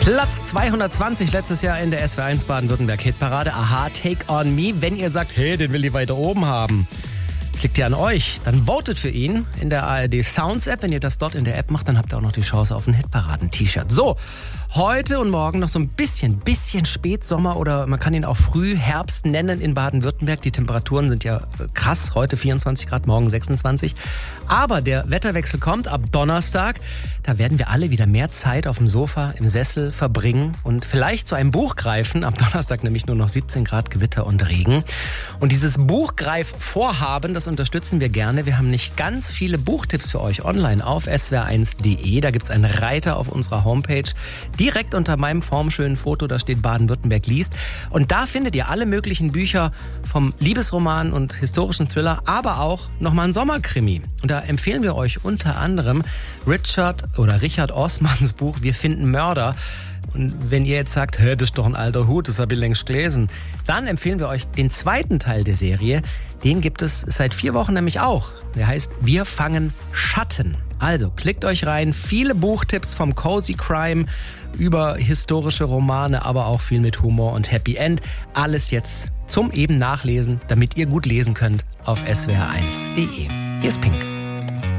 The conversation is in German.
Platz 220 letztes Jahr in der SWR1 Baden-Württemberg-Hitparade. Aha, Take On Me. Wenn ihr sagt, hey, den will ich weiter oben haben. Es liegt ja an euch. Dann votet für ihn in der ARD Sounds App. Wenn ihr das dort in der App macht, dann habt ihr auch noch die Chance auf ein Hitparaden-T-Shirt. So, heute und morgen noch so ein bisschen Spätsommer oder man kann ihn auch Frühherbst nennen in Baden-Württemberg. Die Temperaturen sind ja krass. Heute 24 Grad, morgen 26. Aber der Wetterwechsel kommt ab Donnerstag. Da werden wir alle wieder mehr Zeit auf dem Sofa, im Sessel verbringen und vielleicht zu einem Buch greifen. Ab Donnerstag nämlich nur noch 17 Grad Gewitter und Regen. Und dieses Buchgreifvorhaben, das unterstützen wir gerne. Wir haben nicht ganz viele Buchtipps für euch online auf swr1.de. Da gibt es einen Reiter auf unserer Homepage. Direkt unter meinem formschönen Foto, da steht Baden-Württemberg liest. Und da findet ihr alle möglichen Bücher vom Liebesroman und historischen Thriller, aber auch nochmal einen Sommerkrimi. Und da empfehlen wir euch unter anderem Richard Osmans Buch Wir finden Mörder. Und wenn ihr jetzt sagt, das ist doch ein alter Hut, das habe ich längst gelesen, dann empfehlen wir euch den zweiten Teil der Serie. Den gibt es seit 4 Wochen nämlich auch. Der heißt Wir fangen Schatten. Also klickt euch rein. Viele Buchtipps vom Cozy Crime über historische Romane, aber auch viel mit Humor und Happy End. Alles jetzt zum eben Nachlesen, damit ihr gut lesen könnt auf swr1.de. Hier ist Pink.